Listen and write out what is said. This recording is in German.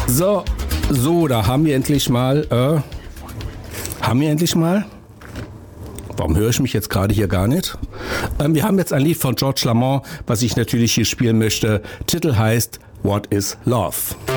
So, da haben wir endlich mal. Warum höre ich mich jetzt gerade hier gar nicht? Wir haben jetzt ein Lied von George Lamond, was ich natürlich hier spielen möchte. Titel heißt What is Love?